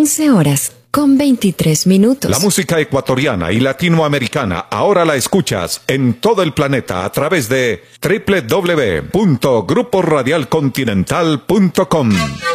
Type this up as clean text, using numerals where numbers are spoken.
11:23. La música ecuatoriana y latinoamericana ahora la escuchas en todo el planeta a través de www.gruporadialcontinental.com.